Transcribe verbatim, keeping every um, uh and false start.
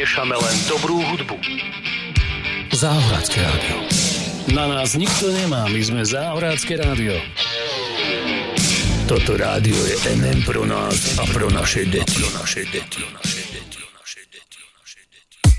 miešame len dobrú hudbu. Záhradské rádio. Na nás nikto nemá, my sme Záhradské rádio. Toto rádio je en em pro nás a pro naše deti. Pro naše deti.